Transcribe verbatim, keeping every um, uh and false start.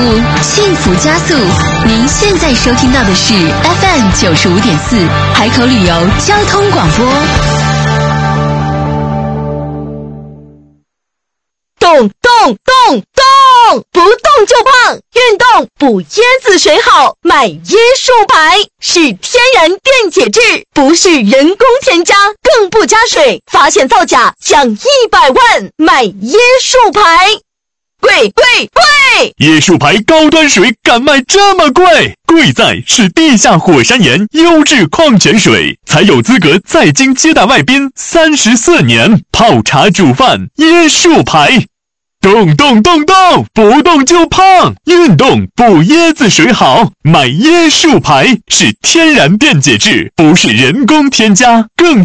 务，幸福加速。您现在收听到的是 F M 九十五点四海口旅游交通广播。 动动动动，不动就胖，运动补椰子水好，买椰树牌是天然电解质，不是人工添加，更不加水，发现造假奖一百万，买椰树牌。贵贵贵！ 椰树牌高端水敢卖这么贵？贵在是地下火山岩优质矿泉水，才有资格在京接待外宾三十四年，泡茶煮饭椰树牌。动动动动，不动就胖，运动补椰子水好，买椰树牌是天然电解质，不是人工添加，更